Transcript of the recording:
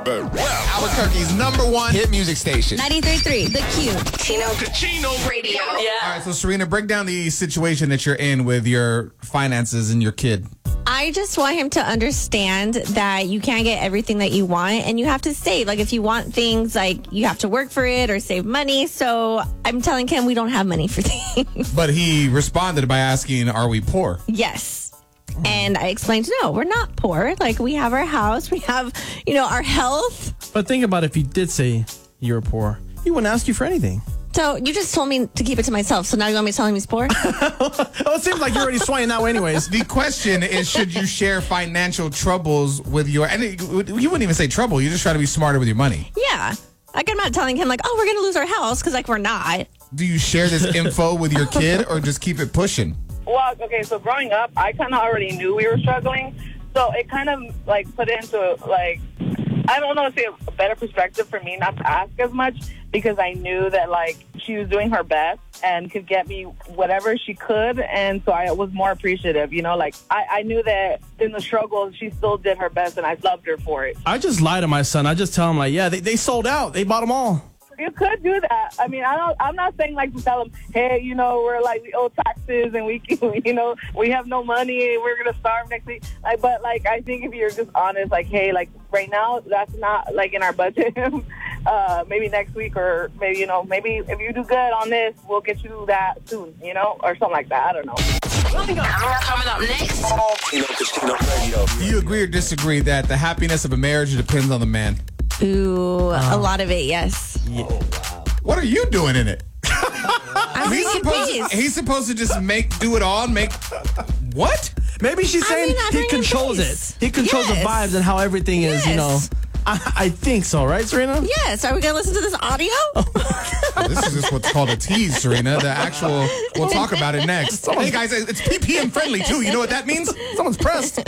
Albuquerque's #1 hit music station. 93.3, The Q. Kachino Radio. All right, so Serena, break down the situation that you're in with your finances and your kid. I just want him to understand that you can't get everything that you want and you have to save. Like, if you want things, like, you have to work for it or save money. So I'm telling him we don't have money for things. But he responded by asking, are we poor? Yes. And I explained, no, we're not poor. Like, we have our house, we have, our health. But think about if you did say you were poor, he wouldn't ask you for anything. So you just told me to keep it to myself. So now you want me to tell him he's poor? Oh, it seems like you're already swaying that way anyways. The question is, should you share financial troubles with your... And you wouldn't even say trouble. You just try to be smarter with your money. Yeah. Like, I'm not telling him, like, oh, we're going to lose our house, because, like, we're not. Do you share this info with your kid or just keep it pushing? Well, okay, so growing up, I kind of already knew we were struggling. So it kind of, like, put it into, like, I don't know, say a better perspective for me not to ask as much because I knew that, like, she was doing her best and could get me whatever she could. And so I was more appreciative, like, I knew that in the struggle, she still did her best and I loved her for it. I just lie to my son. I just tell him, like, yeah, they sold out. They bought them all. You could do that. I mean, I'm not saying like to tell them, hey, we're like, we owe taxes and we have no money. We're going to starve next week. But like, I think if you're just honest, like, hey, like right now, that's not like in our budget. Maybe next week or maybe, maybe if you do good on this, we'll get you that soon, or something like that. I don't know. Coming up next. Kachino Radio. Do you agree or disagree that the happiness of a marriage depends on the man? Ooh, a lot of it, yes. Yeah. What are you doing in it? He's He's supposed to just do it all and make... What? Maybe she's saying he controls it. He controls the vibes and how everything is, I think so, right, Serena? Yes. Are we going to listen to this audio? This is just what's called a tease, Serena. The actual... We'll talk about it next. Hey, guys, it's PPM friendly, too. You know what that means? Someone's pressed.